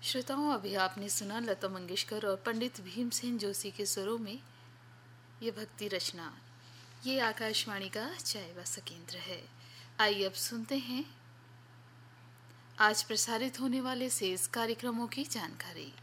श्रोताओं, अभी आपने सुना लता मंगेशकर और पंडित भीमसेन जोशी के स्वरों में ये भक्ति रचना। ये आकाशवाणी का चाइवासा केंद्र है। आइए अब सुनते हैं आज प्रसारित होने वाले शेष कार्यक्रमों की जानकारी।